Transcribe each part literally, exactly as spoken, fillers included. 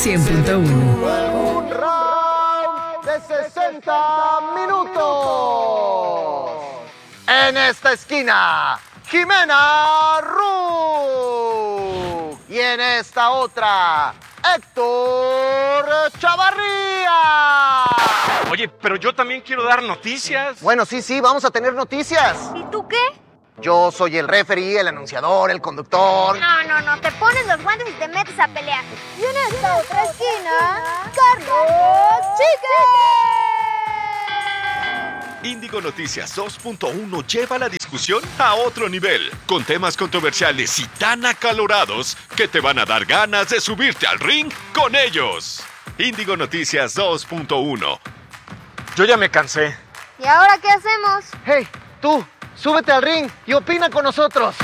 cien punto uno. Un round de sesenta minutos. En esta esquina, Jimena Ru. Y en esta otra, Héctor Chavarría. Oye, pero yo también quiero dar noticias. Bueno, sí, sí, vamos a tener noticias. ¿Y tú qué? Yo soy el referee, el anunciador, el conductor. No, no, no, te pones los guantes y te metes a pelear. Y en esta otra esquina, Carlos Chique. Índigo Noticias dos punto uno lleva la discusión a otro nivel, con temas controversiales y tan acalorados que te van a dar ganas de subirte al ring con ellos. Índigo Noticias dos punto uno. Yo ya me cansé. ¿Y ahora qué hacemos? Hey, tú, súbete al ring y opina con nosotros.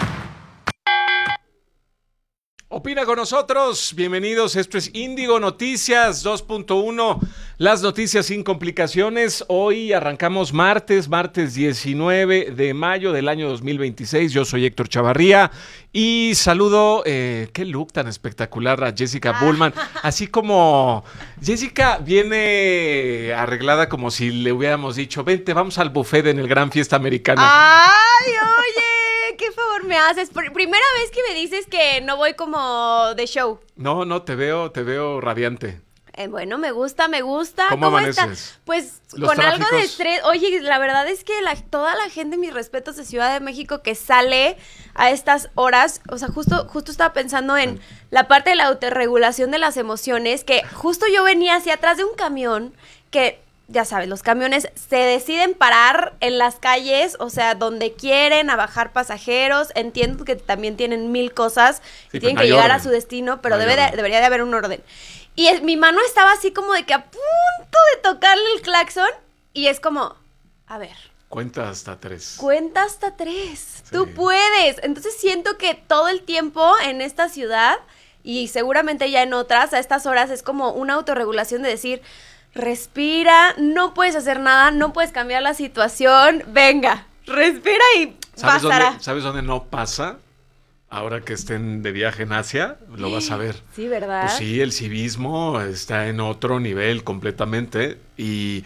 Opina con nosotros, bienvenidos, esto es Índigo Noticias dos punto uno, las noticias sin complicaciones. Hoy arrancamos martes, martes diecinueve de mayo del año dos mil veintiséis, yo soy Héctor Chavarría y saludo, eh, qué look tan espectacular a Jessica Bullman, así como Jessica viene arreglada como si le hubiéramos dicho, vente, vamos al buffet en el Gran Fiesta Americana. ¡Ay, oye! ¿Qué favor me haces? Por primera vez que me dices que no voy como de show. No, no, te veo, te veo radiante. Eh, bueno, me gusta, me gusta. ¿Cómo amaneces? Está? Pues Los con tráficos. algo de estrés. Oye, la verdad es que la, toda la gente, mis respetos, de Ciudad de México que sale a estas horas, o sea, justo, justo estaba pensando en la parte de la autorregulación de las emociones, que justo yo venía hacia atrás de un camión que... Ya sabes, los camiones se deciden parar en las calles, o sea, donde quieren, a bajar pasajeros. Entiendo que también tienen mil cosas y Sí, tienen no que hay llegar orden. a su destino, pero No hay debe de- orden. debería de haber un orden. Y es- mi mano estaba así como de que a punto de tocarle el claxon y es como, a ver, Cuenta hasta tres. cuenta hasta tres, Sí. tú puedes. Entonces siento que todo el tiempo en esta ciudad y seguramente ya en otras, a estas horas es como una autorregulación de decir... Respira, no puedes hacer nada, no puedes cambiar la situación, venga, respira y ¿Sabes pasará. dónde, ¿Sabes dónde no pasa? Ahora que estén de viaje en Asia, lo vas a ver. Sí, ¿verdad? Pues sí, el civismo está en otro nivel completamente y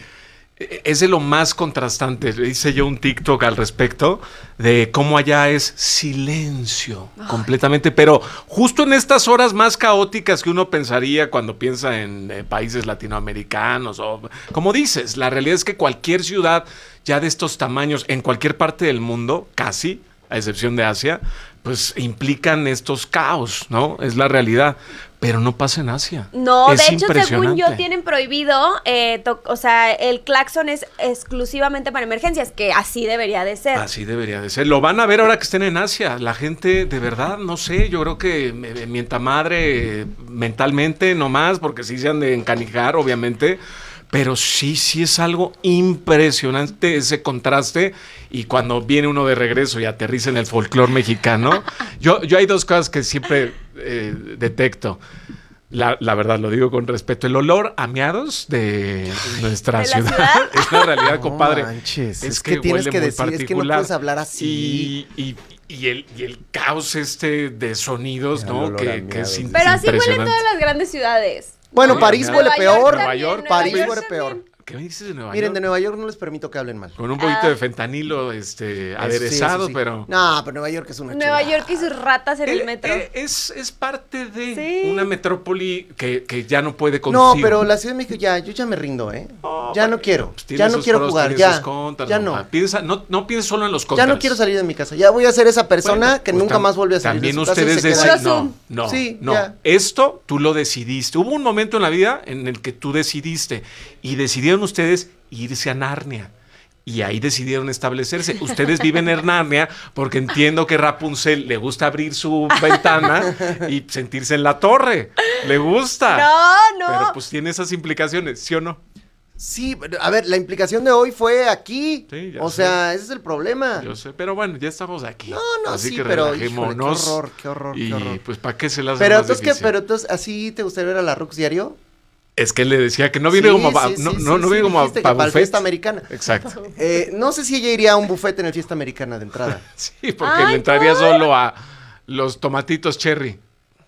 es de lo más contrastante. Hice yo un TikTok al respecto de cómo allá es silencio completamente, pero justo en estas horas más caóticas que uno pensaría cuando piensa en eh, países latinoamericanos o como dices, la realidad es que cualquier ciudad ya de estos tamaños en cualquier parte del mundo, casi, a excepción de Asia, pues implican estos caos, ¿no? Es la realidad. Pero no pasa en Asia. No, Es de hecho, según impresionante. yo, tienen prohibido, eh, to- o sea, el claxon es exclusivamente para emergencias, que así debería de ser. Así debería de ser. Lo van a ver ahora que estén en Asia. La gente, de verdad, no sé, yo creo que me, me mienta madre eh, mentalmente nomás, porque sí se han de encanijar, obviamente. Pero sí, sí es algo impresionante ese contraste. Y cuando viene uno de regreso y aterriza en el folclore mexicano, yo, yo hay dos cosas que siempre eh, detecto. La, la verdad, lo digo con respeto. El olor a miados de nuestra ¿De la ciudad, ciudad? es una realidad, No compadre. manches, es, es que, que tienes huele que muy decir, es que no particular. puedes hablar así. Y, y, y, el, y el caos este de sonidos, El ¿no? olor a Que, que es, miados. in- Pero es así huelen impresionante. todas las grandes ciudades. Bueno, Oye, París Nueva huele York peor. también, Nueva York, París York huele también. peor. ¿Qué me dices de Nueva Miren, York? de Nueva York no les permito que hablen mal. Con un poquito Ah. de fentanilo este, Eso aderezado, sí, eso sí. pero... No, pero Nueva York es una Nueva chulada. York y sus ratas en el Eh, metro. eh, es, es parte de Sí. una metrópoli que, que ya no puede No, consigo. pero la Ciudad de México ya, yo ya me rindo, ¿eh? No, ya no bueno, quiero, pues tiene ya no sus quiero pros, jugar, tiene ya, sus contras, ya no. no. Piensa, no, no pienses solo en los Ya contras. no quiero salir de mi casa, ya voy a ser esa persona Bueno, que pues nunca tam- más vuelve a salir También de su casa y ustedes se queda deciden, ahí. Puro no, Zoom. no, Sí, no. ya. Esto tú lo decidiste. Hubo un momento en la vida en el que tú decidiste y decidieron ustedes irse a Narnia. Y ahí decidieron establecerse. Ustedes viven en Narnia porque entiendo que Rapunzel le gusta abrir su ventana y sentirse en la torre. Le gusta. No, no. Pero pues tiene esas implicaciones, ¿sí o no? Sí, a ver, la implicación de hoy fue aquí. Sí, ya o sé. sea, ese es el problema. Yo sé, pero bueno, ya estamos aquí. No, no, Así sí, que pero, relajémonos. híjole, qué horror, qué horror, Y qué horror. pues, ¿para qué se las Pero entonces, ¿qué? Pero entonces, ¿así te gustaría ver a la Rux diario? Es que él le decía que no viene Sí, como a, sí, no, sí, no, sí, no sí, viene como a, dijiste que pa' para el buffet. fiesta americana. Exacto. Eh, no sé si ella iría a un buffet en el fiesta americana de entrada. Sí, porque Ay, le entraría ¿por? solo a los tomatitos cherry.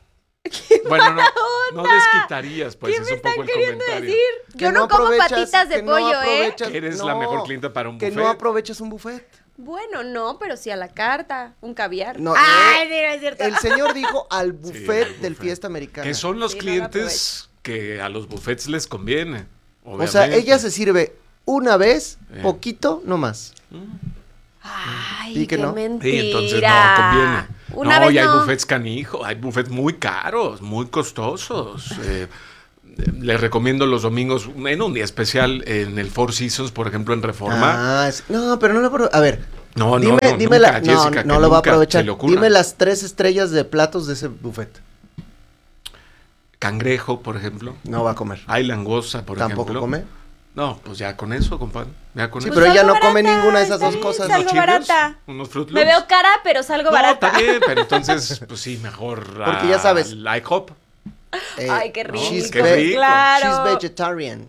Bueno, no, no desquitarías, pues ¿Qué es me un poco están el queriendo comentario. decir? Que Yo no, como aprovechas- patitas de que no pollo, ¿eh? aprovechas- Eres no, la mejor clienta para un Que buffet. no aprovechas un buffet. Bueno, no, pero sí a la carta, un caviar. No, Ay, eh, sí, no es cierto. El señor dijo al buffet al del buffet. Fiesta Americana. Que son los Sí, no lo clientes que a los buffets les conviene. O sea, obviamente. ella se sirve una vez, Eh. poquito, no más. Ay, Sí que qué no. mentira. Sí, entonces no conviene. Una no, vez y hay no. buffets canijo, hay buffets muy caros, muy costosos. Eh, les recomiendo los domingos, en un día especial, en el Four Seasons, por ejemplo, en Reforma. Ah, es- no, pero no lo apro- A ver, no, no, dime, no, dime nunca, la, no, Jessica, no que lo va a nunca aprovechar. se le ocurra. Dime las tres estrellas de platos de ese buffet. Cangrejo, por ejemplo. No va a comer. Hay langosta, por Tampoco ejemplo. come. No, pues ya con eso, compadre. Ya con Sí, eso. pero ella salgo no come barata, ninguna de esas está dos bien, cosas. salgo ¿Unos Cheerios? barata. Unos Fruit Me Loops. veo cara, pero salgo No, barata. está bien, pero entonces, pues sí, mejor. Porque ya sabes. La IHOP. Eh, Ay, qué rico. she's Qué ve- rico. Claro. She's vegetarian.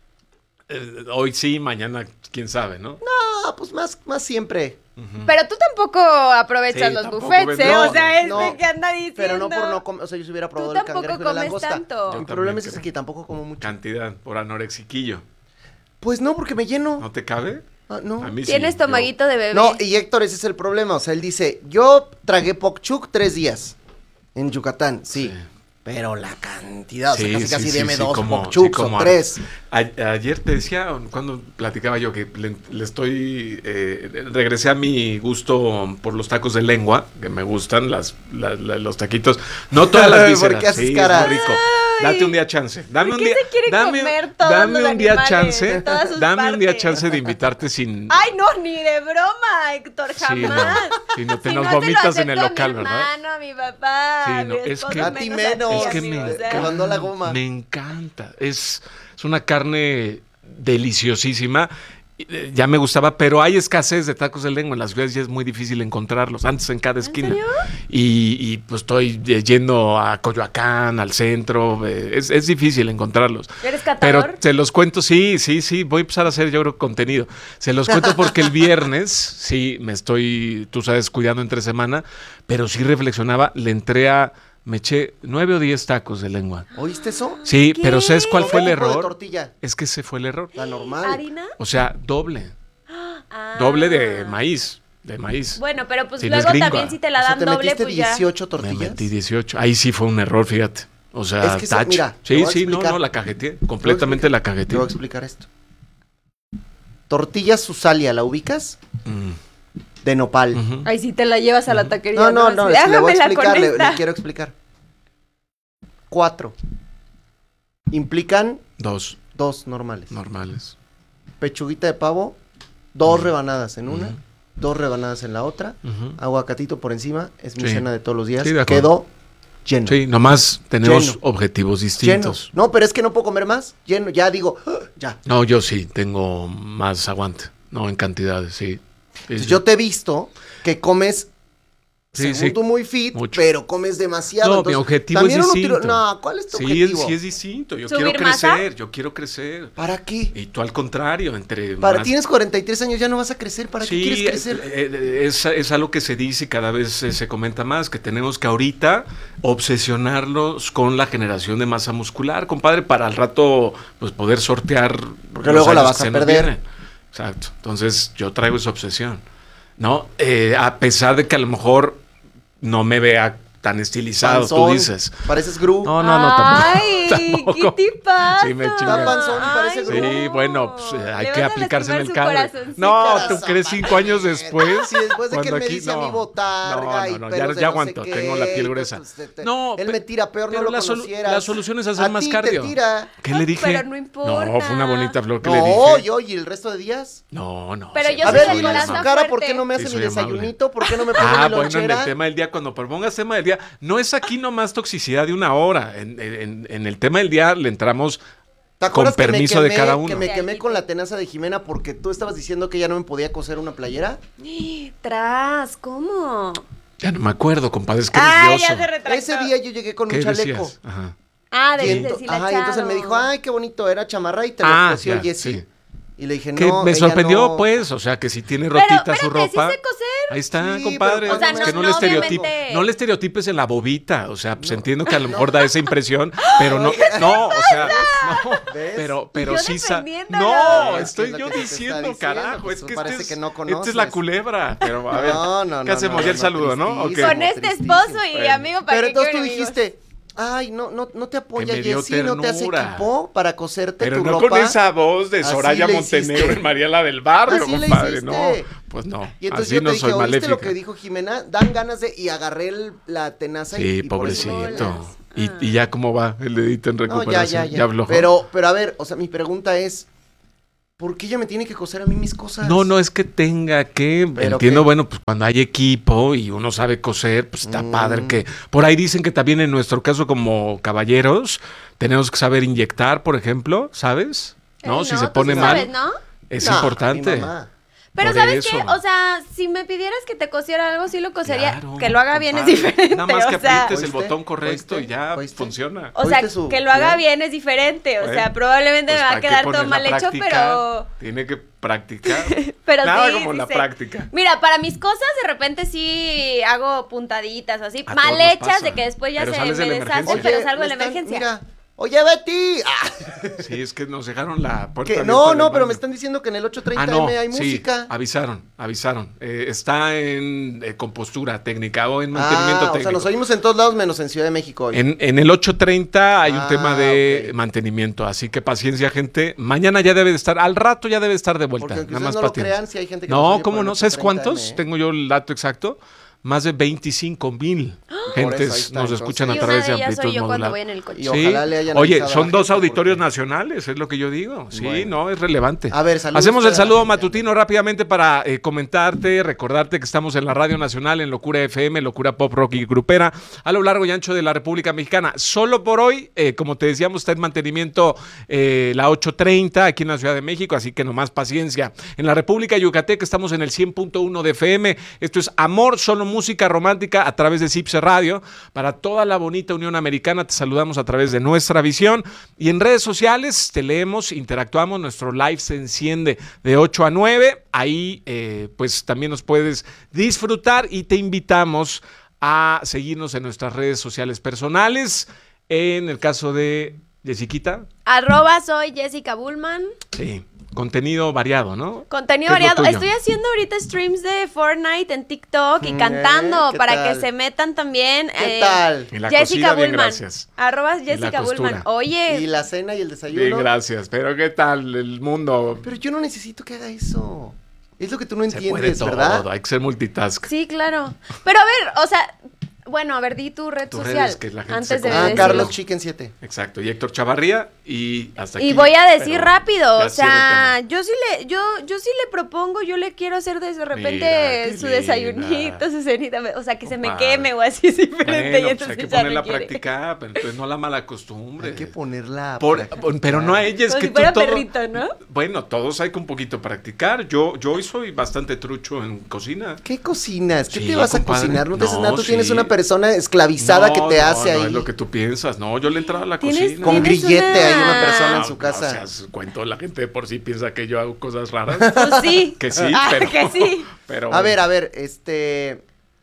Eh, hoy sí, mañana, quién sabe, ¿no? No, pues más, más siempre. Pero tú tampoco aprovechas Sí, los tampoco buffets, vendo- ¿eh? No, o sea, es no, de que anda diciendo. Pero no por no comer. O sea, yo si hubiera probado Tú el tampoco cangrejo y la comes langosta. tanto. Yo Mi problema es también ese creo. que tampoco como mucho. Cantidad, por anorexiquillo. Pues no, porque me lleno. ¿No te cabe? Ah, no. A mí sí. Tienes yo- tomaguito de bebé. No, y Héctor, ese es el problema. O sea, él dice, yo tragué pokchuk tres días en Yucatán, sí. Sí. Pero la cantidad, o sea, Sí, casi sí, casi sí, deme sí, dos como- pokchuks sí, como o a- tres. A- ayer te decía, cuando platicaba yo, que le, le estoy, eh, regresé a mi gusto por los tacos de lengua, que me gustan, las, la- la- los taquitos, no todas las ¿Por vísceras, qué haces sí, cara? es muy rico. Date un día chance, dame ¿Por un qué día, se quiere dame, comer todos dame los un día animales, chance, todas sus dame un día partes? chance de invitarte sin, Ay, no, ni de broma, Héctor, Sí, jamás. no. Si no te Si nos no, se lo vomitas en el acepto a local, mi ¿verdad? hermano, a mi papá, Sí, a no, mi es esposo que- A ti menos, a Es que ti, me, o sea. que mandó la goma. me encanta. Es, es una carne deliciosísima. Eh, Ya me gustaba, pero hay escasez de tacos de lengua en las ciudades y es muy difícil encontrarlos. Antes en cada esquina. serio? Y, y, pues estoy eh, yendo a Coyoacán, al centro. eh, es, es difícil encontrarlos. ¿Eres Pero catador? se los cuento, sí, sí, sí, voy a empezar a hacer yo creo contenido. Se los cuento porque el viernes, sí, me estoy, tú sabes, cuidando entre semana, pero sí reflexionaba, le entré a, me eché nueve o diez tacos de lengua. ¿Oíste eso? Sí, ¿Qué? pero ¿sabes cuál fue el ¿Qué tipo de error? tortilla? Es que ese fue el error. La normal. ¿Harina? O sea, doble, Ah. doble de maíz, de maíz. Bueno, pero pues Sí, no es luego gringa. también si te la O sea, dan te doble, metiste pues ya. dieciocho Me tortillas. metí dieciocho. Ahí sí fue un error, fíjate. O sea, Es que eso- tache. mira, te sí, voy a sí, no, explicar. no, la cajeteé. Te voy a Completamente la explicar- cajeteé. Te voy a explicar esto. Tortilla Susalia, ¿la ubicas? Mm, De nopal. ujú. Ay, si te la llevas a la taquería. No, no, no, Así, es que le voy a "Hágamela explicar, con le, esta". le quiero explicar. Cuatro. Implican Dos dos normales. normales. Pechuguita de pavo, dos rebanadas en una, Ujú. dos rebanadas en la otra, Ujú. aguacatito por encima, es mi Sí. cena de todos los días. Sí, de acuerdo. Quedó lleno. Sí, nomás tenemos Lleno. objetivos Lleno. distintos. No, pero es que no puedo comer más. Lleno, ya digo, "Ah, ya. No, yo sí tengo más aguante. No, en cantidades, sí. Sí, Entonces, sí. yo te he visto que comes, Sí, según sí. tú, muy fit, Mucho. pero comes demasiado. No, mi Entonces, objetivo también es uno tiro- distinto. No, ¿cuál es tu Sí, objetivo? es, sí es distinto. Yo ¿Subir quiero masa? crecer, yo quiero crecer. ¿Para qué? Y tú al contrario, entre Para, más- tienes cuarenta y tres años, ya no vas a crecer. ¿Para Sí, qué quieres crecer? eh, eh, es, es algo que se dice y cada vez eh, se comenta más, que tenemos que ahorita obsesionarlos con la generación de masa muscular, compadre, para al rato pues poder sortear. Porque los luego la años vas que a se nos perder. vienen. Exacto. Entonces yo traigo esa obsesión, ¿no? Eh, a pesar de que a lo mejor no me vea tan estilizado, Panzón, tú dices. Pareces Gru. No, no, no, tampoco. Ay, tampoco. ¿qué te pasa? Sí, me Está chingué. panzón y parece Ay, Gru. Sí, no. bueno, pues, eh, hay Le que vas a aplicarse en lastimar el su cadre. corazoncito. No, ¿tú Corazón, crees cinco años después? Sí, después de que él Cuando me aquí- dice a mí no, botarga no, y no, no, pelos ya, de ya no sé aguanto, qué, tengo la piel y gruesa. pues, te- te- No, él pe- me tira peor, pero no lo la, solu- conocieras. la solución es hacer A más ti cardio. te tira. ¿Qué le dije? Pero no importa. No, fue una bonita flor que le No, dije. yo y el resto de días. No, no. Pero sí, yo A soy ver, de dime en corazón su cara, ¿por fuerte. qué no me Sí, hace soy mi amable. desayunito? ¿Por qué no me pongo Ah, mi bueno, en lonchera? el tema del día, cuando propongas tema del día, no es aquí nomás toxicidad de una hora. En, en- en el tema del día le entramos ¿Te acuerdas con que me permiso de quemé- cada uno. Que me De quemé aquí con te- la tenaza de Jimena porque tú estabas diciendo que ella no me podía coser una playera. Tras, ¿cómo? Ya no me acuerdo, compadre, es que eres Ay, dioso. ya se retractó. Ese día yo llegué con ¿Qué un chaleco. decías? Ajá. Ah, Y, debes ento- decirle ajá, y entonces él me dijo, ay, qué bonito, era chamarra y te lo Ah, cosió ya, Jessy. sí. Y le dije, no, Que me ella sorprendió, no. pues, o sea, que si tiene Pero, rotita espérate, su ropa. ¿sí sé coser? Ahí está, Sí, compadre. pero O sea, Es no- que no, no, le estereotip- obviamente- no le estereotipes en la bobita. O sea, pues entiendo que a lo mejor da esa impresión, pero no, no, o sea, no. ¿Ves? Pero, pero yo sí sa- defendiéndolo. No, Es que estoy es lo yo que te está diciendo, diciendo, carajo. pues, Es que parece este que no es, esta es la conoces. culebra. Pero a ver, No, no, ¿qué no, hacemos? no, Ya el no, saludo, ¿no? ¿O qué? tristísimo. Con este tristísimo. esposo y Bueno. amigo para Pero que entonces tú quieren amigos. dijiste, ay, no, no, no te apoya Que me dio Jessy, no te hace ternura. equipo para coserte Pero tu no ropa. con esa voz de Así Soraya le Montenegro hiciste. en Mariela del Barrio, Así le compadre. No, hiciste. pues no. Y entonces Así yo te no dije, soy ¿oíste maléfica. lo que dijo Jimena? Dan ganas de... Y agarré el- la tenaza y- Sí, y por eso me dio pobrecito. la- ¿Y, y ya cómo va el dedito en No, ya, recuperación? ya, ya. aflojó? Pero, pero a ver, o sea, mi pregunta es, ¿por qué ella me tiene que coser a mí mis cosas? No, no es que tenga que. ¿Pero Entiendo, qué? bueno, pues cuando hay equipo y uno sabe coser, pues está Mm. padre que. Por ahí dicen que también en nuestro caso, como caballeros, tenemos que saber inyectar, por ejemplo, ¿sabes? No, Eh, si no, se tú pone sí mal. sabes, ¿no? Es No, importante. mi mamá. Pero Por ¿sabes eso. qué? O sea, si me pidieras que te cosiera algo, sí lo cosería. Claro, que lo haga bien es compadre. diferente. Nada más que o sea, aprietes el ¿Oíste? botón correcto ¿Oíste? y ya ¿Oíste? funciona. o sea, ¿Oíste su que lo haga ciudad? bien es diferente. O Bueno, sea, probablemente Pues me va a hay que quedar todo ponerla a mal hecho, practicar. pero... Tiene que practicar. Pero Nada sí, como sí la sé. práctica. Mira, para mis cosas de repente sí hago puntaditas así, A mal todos nos hechas pasa. de que después ya Pero se sales de me la deshacen, emergencia. pero salgo me de la están- emergencia. Mira, oye, Betty. Ah, Sí, es que nos dejaron la puerta que, abierta no, del no, pero baño. me están diciendo que en el ocho treinta Ah, no, M hay sí, música. avisaron, avisaron. Eh, está en eh, compostura técnica o en mantenimiento Ah, o técnico. sea, nos oímos en todos lados menos en Ciudad de México hoy. En, en el ocho treinta hay un Ah, tema de ok. mantenimiento, así que paciencia, gente. Mañana ya debe de estar, al rato ya debe de estar de vuelta. Porque aunque Nada ustedes más no lo paciencia. crean, sí hay gente que nos No, oye ¿cómo por el no? ¿Sabes ocho treinta cuántos? M, ¿eh? Tengo yo el dato exacto. Más de veinticinco mil Por eso, ahí gentes está, nos entonces. escuchan Y a una través de de ellas soy amplitud yo cuando modular. voy en el coche. Y ojalá le hayan Oye, avisado a son la dos gente auditorios porque- nacionales, es lo que yo digo. Sí, Bueno. no, es relevante. A ver, saludos Hacemos a el la saludo gente. matutino rápidamente para eh, comentarte, recordarte que estamos en la Radio Nacional, en Locura F M, Locura Pop Rock y Grupera, a lo largo y ancho de la República Mexicana. Solo por hoy, eh, como te decíamos, está en mantenimiento eh, la ocho treinta aquí en la Ciudad de México, así que nomás paciencia. En la República Yucateca estamos en el cien punto uno de F M. Esto es Amor, solo música romántica a través de Cipse Radio. Para toda la bonita Unión Americana te saludamos a través de nuestra visión y en redes sociales te leemos, interactuamos, nuestro live se enciende de ocho a nueve, ahí eh, pues también nos puedes disfrutar y te invitamos a seguirnos en nuestras redes sociales personales, en el caso de Jessiquita, Arroba soy Jessica Bullman. sí, contenido variado, ¿no? Contenido ¿Qué es lo variado. tuyo? Estoy haciendo ahorita streams de Fortnite en TikTok y Mm, cantando ¿qué para tal? que se metan también. ¿Qué eh, tal? En la Jessica cocina, bien, Bullman. gracias. Arroba la Jessica costura. Bullman. Oye, Y la cena y el desayuno. Bien, gracias, pero ¿qué tal el mundo? Pero yo no necesito que haga eso. Es lo que tú no Se puede entiendes, todo, ¿verdad? hay que ser multitask. sí, claro. Pero a ver, o sea, bueno, a ver, di tu red Tus social redes, que la gente antes se de conecte. Ah, decirlo. Carlos Chicken siete. Exacto, y Héctor Chavarría y hasta aquí. Y voy a decir pero rápido, ya o cierro el sea, tema. yo sí le, yo, yo sí le propongo, yo le quiero hacer de repente Mira, qué su linda. desayunito, su cenita, o sea, que se me Compadre. queme o así es diferente. Bueno, y pues entonces hay que ya ponerla a no quiere. practicar, pero entonces no la mala costumbre. Hay que ponerla. a Por- practicar. pero no a ella, es Como que si fuera tú todo- perrito, ¿no? Bueno, todos hay que un poquito practicar. Yo, yo hoy soy bastante trucho en cocina. ¿Qué cocinas? ¿Qué Sí, te vas a compadre. cocinar? No te haces No, nada. Tú sí. tienes una persona esclavizada que No, te no, hace no ahí. es lo que tú piensas. No, yo le entraba a la ¿Tienes- cocina. Con tienes grillete una- hay una persona en No, su no, casa. o sea, su cuento, la gente de por sí piensa que yo hago cosas raras. Pues sí. Que sí, Ah, pero. que sí. pero A ver, a ver, este.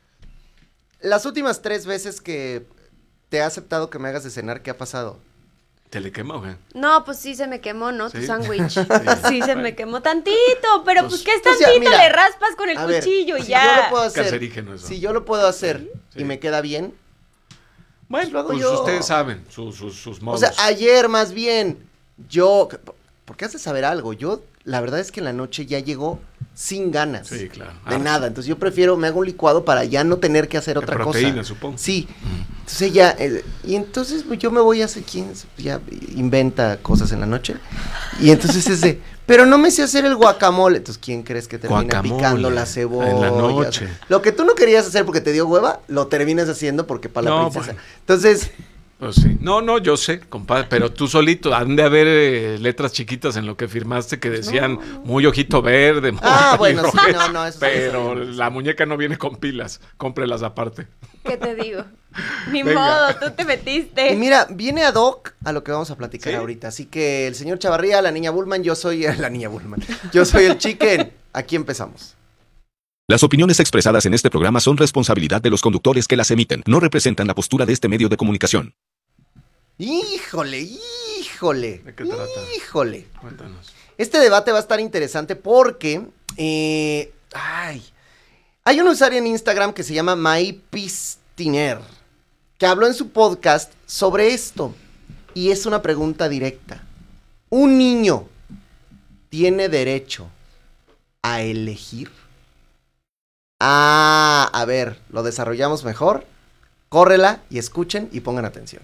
Las últimas tres veces que te he aceptado que me hagas de cenar, ¿qué ha pasado? ¿Te le quema, güey? No, pues sí se me quemó, ¿no? Tu Sí. sándwich. Sí. Sí se me quemó tantito, pero pues, Pues- ¿qué es pues ya, tantito? mira, Le raspas con el A ver, cuchillo y si ya. yo lo puedo hacer, Cancerígeno eso. si yo lo puedo hacer Sí. y me queda bien, Bueno, lo hago pues yo. ustedes saben sus, sus, sus modos. o sea, ayer más bien, yo, porque has de saber algo, yo, la verdad es que en la noche ya llego sin ganas. Sí, claro. De Ah, nada, entonces yo prefiero, me hago un licuado para ya no tener que hacer de otra proteína, cosa. supongo. Sí, entonces ya, eh, y entonces pues, yo me voy a hacer, ¿quién ya inventa cosas en la noche? Y entonces es de, pero no me sé hacer el guacamole, entonces ¿quién crees que termina Guacamole, picando la cebolla? en la noche. Lo que tú no querías hacer porque te dio hueva, lo terminas haciendo porque para la No, princesa. bueno. Entonces, Pues sí. No, no, yo sé, compadre, pero tú solito, han de haber eh, letras chiquitas en lo que firmaste que decían muy ojito verde, muy ah, bueno, sí, rojo, no, no, eso sí pero sabíamos. la muñeca no viene con pilas, cómprelas aparte. ¿Qué te digo? Ni Venga. modo, tú te metiste. Y mira, viene ad hoc a lo que vamos a platicar ¿Sí? ahorita. Así que el señor Chavarría, la niña Bullman, yo soy la niña Bullman. Yo soy el chicken. Aquí empezamos. Las opiniones expresadas en este programa son responsabilidad de los conductores que las emiten. No representan la postura de este medio de comunicación. Híjole, híjole. ¿De qué trata? Híjole. Cuéntanos. Este debate va a estar interesante porque... Eh, ay, hay un usuario en Instagram que se llama MyPistiner, que habló en su podcast sobre esto. Y es una pregunta directa. ¿Un niño tiene derecho a elegir? Ah, a ver, lo desarrollamos mejor. Córrela y escuchen y pongan atención.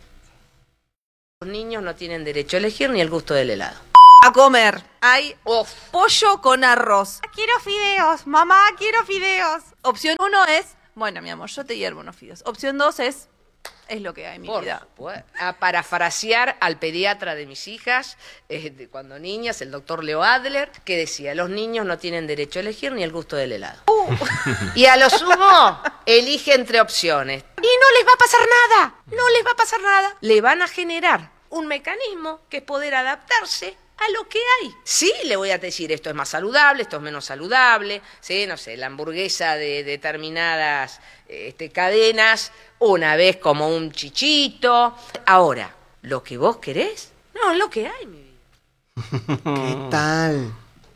Los niños no tienen derecho a elegir ni el gusto del helado. A comer. Hay pollo con arroz. Quiero fideos. Mamá, quiero fideos. Opción uno es, bueno, mi amor, yo te hiervo unos fideos. Opción dos es, es lo que hay, mi Por vida. supuesto. A parafrasear al pediatra de mis hijas, eh, de cuando niñas, el doctor Leo Adler, que decía, los niños no tienen derecho a elegir ni el gusto del helado. Uh. Y a lo sumo, elige entre opciones. Y no les va a pasar nada. No les va a pasar nada. Le van a generar un mecanismo que es poder adaptarse a lo que hay. Sí, le voy a decir, esto es más saludable, esto es menos saludable, sí, no sé, la hamburguesa de determinadas este, cadenas, una vez como un chichito. Ahora, ¿lo que vos querés? No, es lo que hay, mi vida. ¿Qué tal?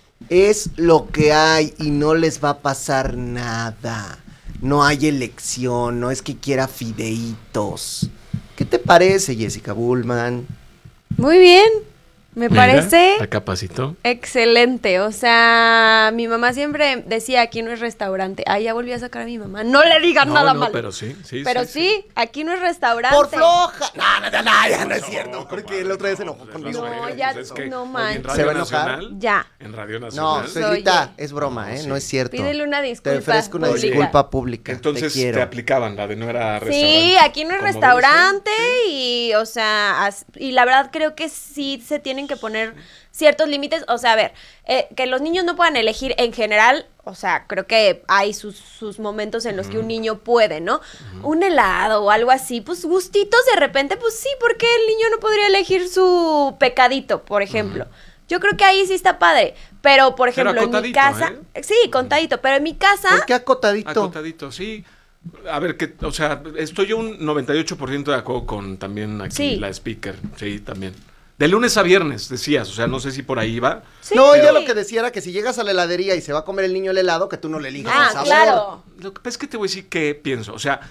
Es lo que hay y no les va a pasar nada. No hay elección, no es que quiera fideitos. ¿Qué te parece, Jessica Bullman? Muy bien. Me Mira, parece la capacitó. excelente. O sea, mi mamá siempre decía, aquí no es restaurante. Ah, ya volví a sacar a mi mamá. No le digan No, nada no, malo. pero sí, sí, Pero sí, sí, sí. aquí no es restaurante. ¡Por floja! No, no, no, no, ya no es cierto. Porque el otro día se enojó conmigo. No, ya, Pues es que no hoy en manches. Radio ¿Se va a enojar? Nacional, Ya. En Radio No, Nacional. Suegrita, Oye. es broma, ¿eh? No, sí. No es cierto. Pídele una disculpa. Te ofrezco una pública. disculpa pública. Entonces te te, quiero. aplicaban la de no era restaurante. Sí, aquí no es como restaurante debe ser. y, o sea, as- y la verdad creo que sí se tienen que poner ciertos límites. O sea, a ver, eh, que los niños no puedan elegir en general, o sea, creo que hay sus, sus momentos en los que un niño puede, ¿no? Un helado o algo así, pues gustitos de repente, pues sí, porque el niño no podría elegir su pecadito, por ejemplo. Yo creo que ahí sí está padre, pero por Pero ejemplo, en mi acotadito, casa, ¿eh? sí, contadito, pero en mi casa, ¿Por qué acotadito? Acotadito, sí. A ver, que, o sea, estoy yo un noventa y ocho por ciento de acuerdo con también aquí Sí. la speaker. Sí, también. De lunes a viernes, decías. O sea, no sé si por ahí va. sí. No, ella lo que decía era que si llegas a la heladería y se va a comer el niño el helado, que tú no le elijas el Ah, sabor. claro. Lo que pasa es que te voy a decir qué pienso. O sea,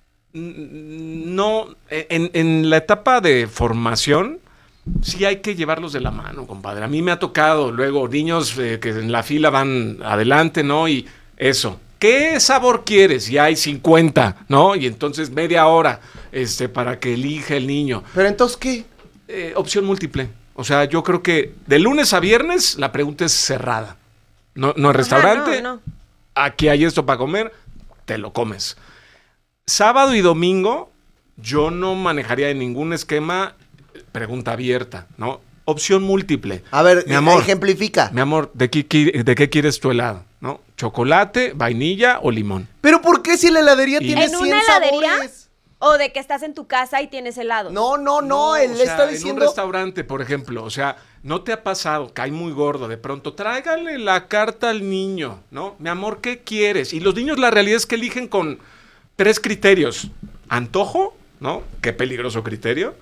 n- no. En, en la etapa de formación, sí hay que llevarlos de la mano, compadre. A mí me ha tocado luego niños eh, que en la fila van adelante, ¿no? Y eso. ¿Qué sabor quieres? Y hay cincuenta, ¿no? Y entonces media hora este, para que elija el niño. Pero entonces, ¿qué? Eh, opción múltiple. O sea, yo creo que de lunes a viernes la pregunta es cerrada. No, no es restaurante. no, no. Aquí hay esto para comer, te lo comes. Sábado y domingo, yo no manejaría en ningún esquema pregunta abierta, ¿no? Opción múltiple. A ver, Mi amor. ejemplifica. Mi amor, ¿de qué, qui- ¿de qué quieres tu helado? ¿No? ¿Chocolate, vainilla o limón? ¿Pero por qué si la heladería Y- tiene ¿En cien una heladería? sabores? O de que estás en tu casa y tienes helado. No, no, no, él o le sea, está en un diciendo... restaurante, por ejemplo, o sea, ¿no te ha pasado, cae muy gordo, de pronto, tráigale la carta al niño, ¿no? Mi amor, ¿qué quieres? Y los niños la realidad es que eligen con tres criterios. Antojo, ¿no? Qué peligroso criterio.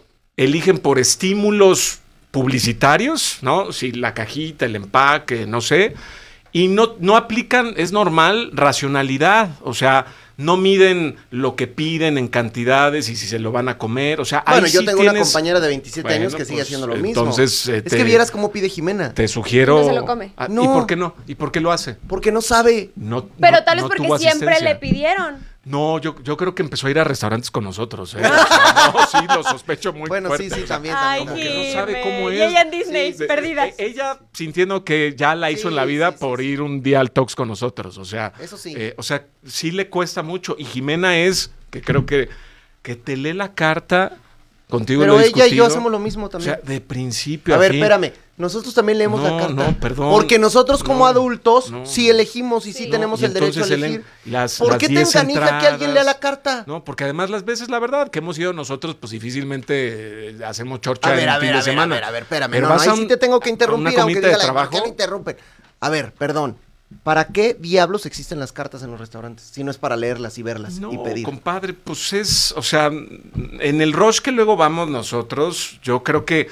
Eligen por estímulos publicitarios, ¿no? Si la cajita, el empaque, no sé. Y no, no aplican, es normal, racionalidad. O sea, no miden lo que piden en cantidades y si se lo van a comer. O sea, ahí Bueno, yo sí tengo una tienes- compañera de veintisiete años Bueno, que sigue pues, haciendo lo mismo. entonces, eh, es te- que vieras cómo pide Jimena. Te sugiero. No se lo come. Ah, ¿Y No. por qué no? ¿Y por qué lo hace? Porque no sabe. No, Pero no- tal vez no porque tuvo siempre asistencia. le pidieron. No, yo, yo creo que empezó a ir a restaurantes con nosotros. ¿eh? O sea, no, sí, lo sospecho muy Bueno, fuerte. sí, sí, o sea, también, Ay, como también. que no sabe cómo Y es. ella en Disney, Sí, de- perdida. e- ella sintiendo que ya la hizo Sí, en la vida sí, sí, por sí. ir un día al Talks con nosotros. O sea, Eso sí. eh, o sea, sí le cuesta mucho. Y Jimena es, que creo que, que te lee la carta contigo. Pero lo he ella y yo discutido. hacemos lo mismo O también. sea, de principio A ver, fin. espérame. Nosotros también leemos No, la carta. no, perdón. Porque nosotros como No, adultos no. sí elegimos y sí, Sí. tenemos No, y el derecho a entonces elegir. leen las- ¿Por las qué te diez encanija que alguien lea la entradas. carta? No, porque además las veces, la verdad, que hemos ido nosotros, pues difícilmente eh, hacemos chorcha A ver, en a fin ver, de a ver, a semana. ver, a ver, espérame. Pero No, no, vas ahí a sí un- te tengo que a una interrumpir, aunque comida diga de la ¿por qué trabajo. me interrumpen? A ver, perdón. ¿Para qué diablos existen las cartas en los restaurantes? Si no es para leerlas y verlas No, y pedir. compadre, pues es, o sea, en el rush que luego vamos nosotros, yo creo que,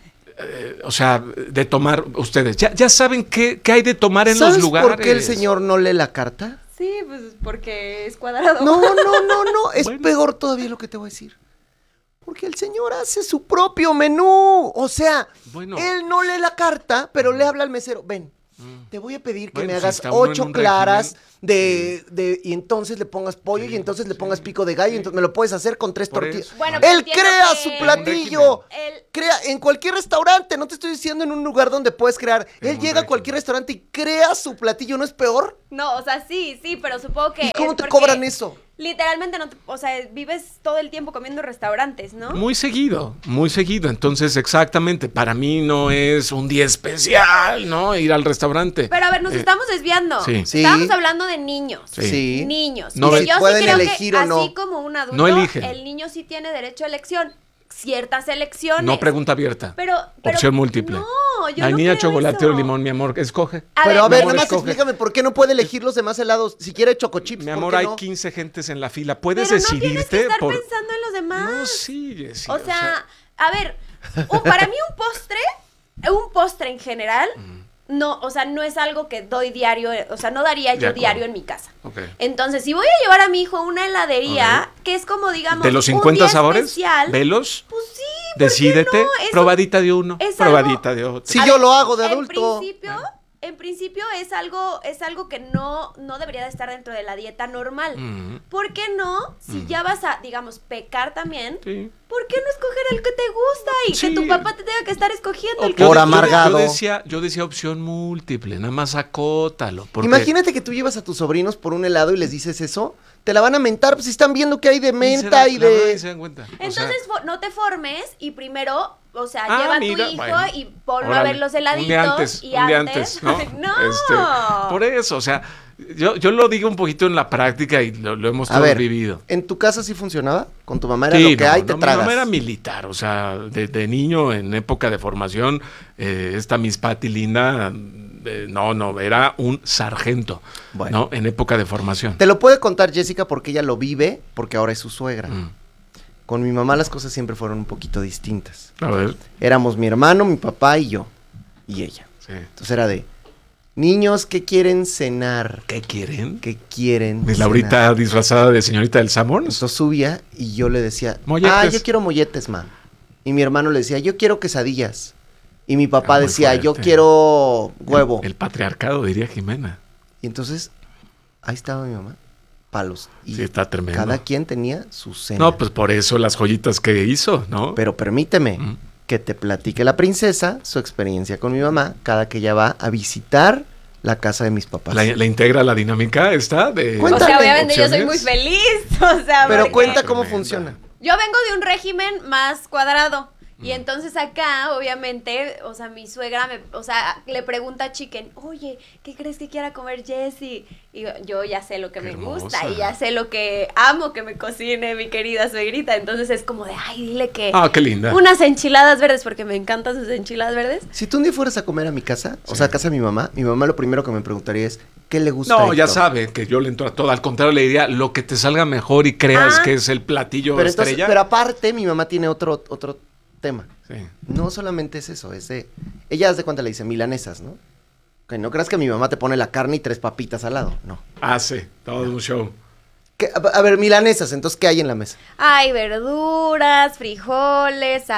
eh, o sea, de tomar, ustedes, ya, ya saben qué, qué hay de tomar en ¿Sabes los lugares. por qué el señor no lee la carta? Sí, pues porque es cuadrado. No, no, no, no, es Bueno. peor todavía lo que te voy a decir. Porque el señor hace su propio menú. O sea, Bueno. él no lee la carta, pero le habla al mesero. Ven, te voy a pedir que Bueno, me si hagas está uno en ocho un claras régimen, de, de... Y entonces le pongas pollo Sí, y entonces le sí, pongas pico de gallo. Y entonces me lo puedes hacer con tres Por tortillas. eso. Bueno, pero Él entiendo crea que- su platillo. El- Crea en cualquier restaurante. No te estoy diciendo en un lugar donde puedes crear. En Él un llega a cualquier régimen. restaurante y crea su platillo. ¿No es peor? No, o sea, sí, sí, pero supongo que. ¿Y cómo es te porque cobran eso? Literalmente no te- o sea, vives todo el tiempo comiendo en restaurantes, ¿no? Muy seguido, muy seguido. Entonces, exactamente, para mí no es un día especial, ¿no? Ir al restaurante. Pero a ver, nos Eh, estamos desviando. sí. Sí. Estábamos hablando de niños. Sí. Niños. No y ve- yo sí pueden creo elegir que o no. así como un adulto, No eligen. el niño sí tiene derecho a elección. Ciertas elecciones. No pregunta abierta. Pero, pero- Opción múltiple. No, yo La no niña creo chocolate o eso. limón, mi amor, escoge. A Pero a ver, ver, mi nada amor, más escoge. explícame por qué no puede elegir los demás helados. Si quiere chocochips, Mi ¿por amor, qué hay no? quince gentes en la fila. Puedes pero no decidirte tienes que estar por. pensando en los demás. No, sí, Jessy, O sea, a ver, un- para mí un postre, un postre en general, no, o sea, no es algo que doy diario, eh, o sea, no daría De yo acuerdo. diario en mi casa. Ok. Entonces, si voy a llevar a mi hijo a una heladería, que es como, digamos, ¿De los un cincuenta día sabores? especial, ¿Velos? pues sí, ¿por qué Decídete. no? Eso Probadita de uno, es probadita algo- de otro. Si A yo ver, lo hago de en adulto. principio, en principio es algo, es algo que no, no debería de estar dentro de la dieta normal. Ujú. ¿Por qué no? Si ya vas a, digamos, pecar también, Sí. ¿por qué no escoger el que te gusta y Sí. que tu papá te tenga que estar escogiendo el Yo que Por de- te yo- amargado. Yo decía, yo decía opción múltiple, nada más acótalo. Porque Imagínate que tú llevas a tus sobrinos por un helado y les dices eso. Te la van a mentar, pues si están viendo que hay de Ni se menta da- y la verdad de... ni se dan cuenta. O sea, Entonces fo- no te formes y primero, o sea, Ah, lleva a mira, tu hijo bueno, y ponlo a órale, ver los heladitos. Un día antes, y un día antes, antes, ¿no? no. Este, por eso, o sea, yo, yo lo digo un poquito en la práctica y lo, lo hemos A todos ver, vivido. ¿en tu casa sí funcionaba? ¿Con tu mamá era Sí, lo que no, hay, no, te mi tragas? mamá era militar, o sea, de, de niño en época de formación, eh, esta Miss Patty linda, eh, no, no, era un sargento, Bueno. ¿no? En época de formación. Te lo puede contar Jessica porque ella lo vive, porque ahora es su suegra. Mm. Con mi mamá las cosas siempre fueron un poquito distintas. A ver, Éramos mi hermano, mi papá y yo. Y ella. sí. Entonces era de, niños, ¿qué quieren cenar? ¿Qué quieren? ¿Qué quieren Mi cenar? Laurita disfrazada de señorita del Samón. Entonces subía y yo le decía, Molletes. ah, yo quiero molletes, ma. Y mi hermano le decía, yo quiero quesadillas. Y mi papá Ah, muy decía, yo fuerte. quiero huevo. El, el patriarcado, diría Jimena. Y entonces, ahí estaba mi mamá, palos. Y Sí, está tremendo. cada quien tenía su cena. No, pues por eso las joyitas que hizo, ¿no? Pero permíteme Mm. que te platique la princesa su experiencia con mi mamá cada que ella va a visitar la casa de mis papás. la, la integra la dinámica esta de... O Cuéntame. sea, obviamente yo soy opciones. muy feliz. O sea, Pero porque cuenta cómo Tremenda. funciona. yo vengo de un régimen más cuadrado. Y entonces acá, obviamente, o sea, mi suegra me, o sea, le pregunta a Chicken, oye, ¿qué crees que quiera comer Jessie? Y yo, yo ya sé lo que Qué me hermosa. gusta y ya sé lo que amo que me cocine mi querida suegrita. Entonces es como de, ay, dile que Ah, qué linda. unas enchiladas verdes, porque me encantan sus enchiladas verdes. Si tú un día fueras a comer a mi casa, o sea, a casa de mi mamá, mi mamá lo primero que me preguntaría es, ¿qué le gusta? No, a ya Héctor? sabe que yo le entro a todo. Al contrario, le diría lo que te salga mejor y creas Ah. que es el platillo Pero, entonces, estrella. pero aparte, mi mamá tiene otro, otro tema. Sí. No solamente es eso, es de... Ella, haz de cuenta, le dice milanesas, ¿no? Que no creas que mi mamá te pone la carne y tres papitas al lado, no. Hace todo un show. ¿Qué? A, a ver, milanesas, entonces, ¿qué hay en la mesa? Hay verduras, frijoles,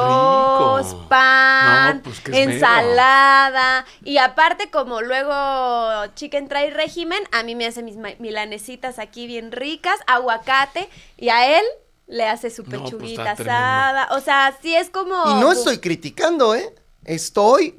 arroz, rico. pan, No, pues, qué esmero. ensalada. Y aparte, como luego Chicken trae régimen, a mí me hace mis ma- milanesitas aquí bien ricas, aguacate, y a él le hace su No, pues, pechuguita está tremendo. asada. O sea, sí es como... Y no estoy criticando, ¿eh? Estoy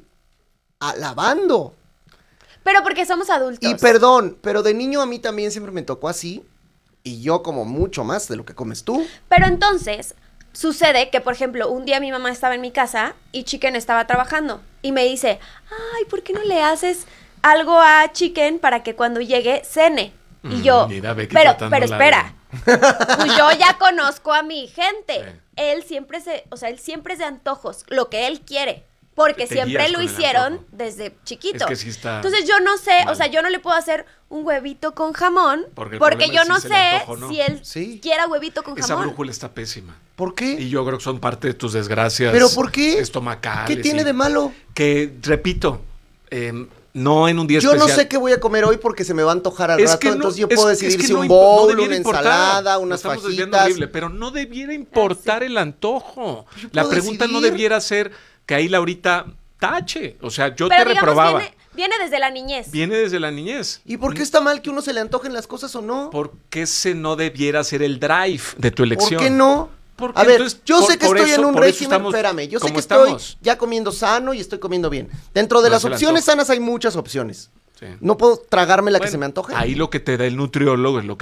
alabando. Pero porque somos adultos. Y perdón, pero de niño a mí también siempre me tocó así. Y yo como mucho más de lo que comes tú. Pero entonces, sucede que, por ejemplo, un día mi mamá estaba en mi casa y Chicken estaba trabajando. Y me dice, ay, ¿por qué no le haces algo a Chicken para que cuando llegue cene? Y Mm, yo, mira, Becky pero, tratándola pero espera. Pues yo ya conozco a mi gente. Sí. Él siempre se, o sea, él siempre es de antojos, lo que él quiere. porque Te siempre guías lo con el hicieron antojo. desde chiquito. Es que sí está Entonces yo no sé, mal. o sea, yo no le puedo hacer un huevito con jamón Porque porque, el problema yo es no si se le sé antoja o no. si él Sí. quiera huevito con Esa jamón. brújula está pésima. ¿Por qué? Y yo creo que son parte de tus desgracias. ¿Pero por qué? Estomacales. ¿Qué tiene y- de malo? Que, repito, eh, no en un día Yo no especial. sé qué voy a comer hoy porque se me va a antojar al Es rato, que no- entonces yo es- puedo es decidir que si no un impo- no bowl, debiera una importar. ensalada, Nos unas estamos desviando fajitas. horrible, pero no debiera importar el antojo. Yo La puedo pregunta no decidir. debiera ser que ahí Laurita tache. O sea, yo Pero te digamos, reprobaba. viene, viene desde la niñez. Viene desde la niñez. ¿Y por qué está mal que uno se le antojen las cosas o no? ¿Por qué ese no debiera ser el drive de tu elección? ¿Por qué no? Porque A ver, entonces, yo por- sé que por estoy eso- en un por eso régimen, estamos espérame, yo sé como que estoy estamos. ya comiendo sano y estoy comiendo bien. Dentro de No las se le opciones antoja. sanas hay muchas opciones. Sí. No puedo tragarme la que Bueno, se me antoje. Ahí lo que te da el nutriólogo es lo que